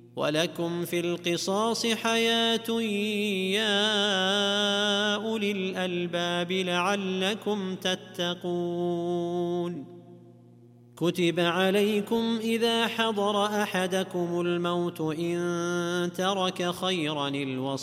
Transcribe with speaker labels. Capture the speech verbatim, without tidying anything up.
Speaker 1: ولكم في القصاص حياة يا أولي الألباب لعلكم تتقون. كتب عليكم إذا حضر أحدكم الموت إن ترك خيرا الوصية